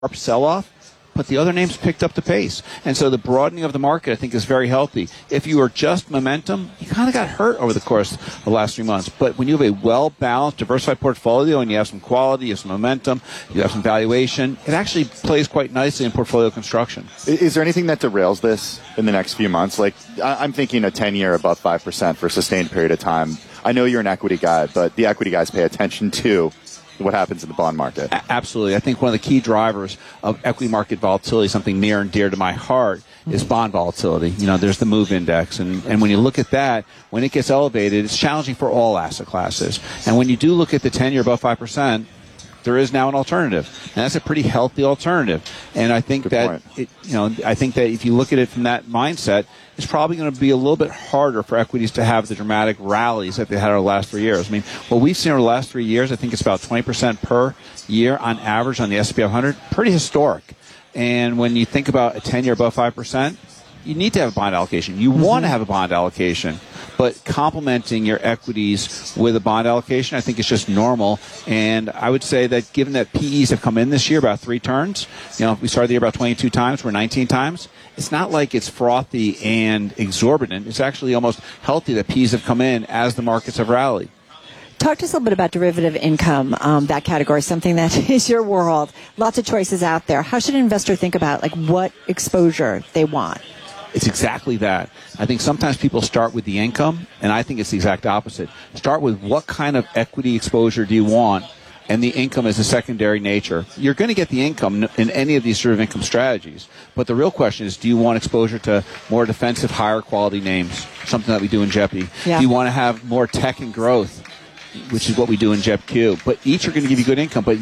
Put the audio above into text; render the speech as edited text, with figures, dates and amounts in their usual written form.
sharp sell-off, but the other names picked up the pace. And so the broadening of the market, I think, is very healthy. If you are just momentum, you kind of got hurt over the course of the last 3 months. But when you have a well-balanced, diversified portfolio and you have some quality, you have some momentum, you have some valuation, it actually plays quite nicely in portfolio construction. Is there anything that derails this in the next few months? Like, I'm thinking a 10-year above 5% for a sustained period of time. I know you're an equity guy, but the equity guys pay attention to what happens in the bond market. Absolutely. I think one of the key drivers of equity market volatility, something near and dear to my heart, is bond volatility. There's the MOVE index. And when you look at that, when it gets elevated, it's challenging for all asset classes. And when you do look at the 10-year above 5%, there is now an alternative, and that's a pretty healthy alternative. And I think I think that if you look at it from that mindset, it's probably going to be a little bit harder for equities to have the dramatic rallies that they had over the last 3 years. I mean, what we've seen over the last 3 years, I think it's about 20% per year on average on the S&P 500. Pretty historic. And when you think about a 10-year above 5%, you need to have a bond allocation. You want to have a bond allocation. But complementing your equities with a bond allocation, I think is just normal. And I would say that given that PEs have come in this year about 3 turns, we started the year about 22 times, we're 19 times. It's not like it's frothy and exorbitant. It's actually almost healthy that PEs have come in as the markets have rallied. Talk to us a little bit about derivative income, that category, something that is your world. Lots of choices out there. How should an investor think about what exposure they want? It's exactly that. I think sometimes people start with the income, and I think it's the exact opposite. Start with what kind of equity exposure do you want, and the income is a secondary nature. You're going to get the income in any of these sort of income strategies, but the real question is, do you want exposure to more defensive, higher quality names, something that we do in JEPI? Yeah. Do you want to have more tech and growth, which is what we do in JEPQ? But each are going to give you good income, but